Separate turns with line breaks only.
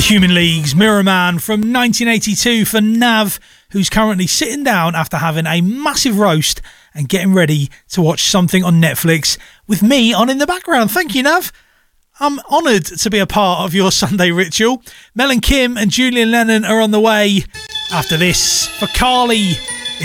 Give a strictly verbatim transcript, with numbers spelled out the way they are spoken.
Human League's Mirror Man from nineteen eighty-two for Nav, who's currently sitting down after having a massive roast and getting ready to watch something on Netflix with me on in the background. Thank you, Nav. I'm honoured to be a part of your Sunday ritual. Mel and Kim and Julian Lennon are on the way after this for Carly